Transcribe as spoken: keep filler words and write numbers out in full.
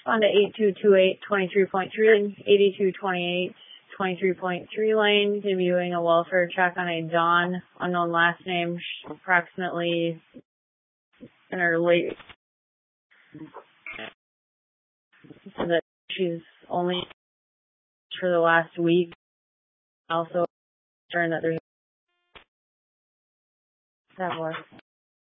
On to eight two two eight, twenty-three point three lane, eighty-two twenty-eight, twenty-three point three lane, debuting a welfare check on a Dawn, unknown last name, approximately in her late, so that she's only for the last week. Also, concerned that there's that was.